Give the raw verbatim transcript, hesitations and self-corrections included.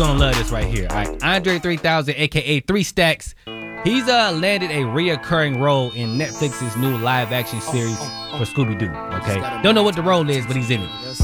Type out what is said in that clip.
gonna love this right here. All right, Andre three thousand, aka Three Stacks. He's uh landed a reoccurring role in Netflix's new live action series for Scooby-Doo. Okay, don't know what the role is, but he's in it.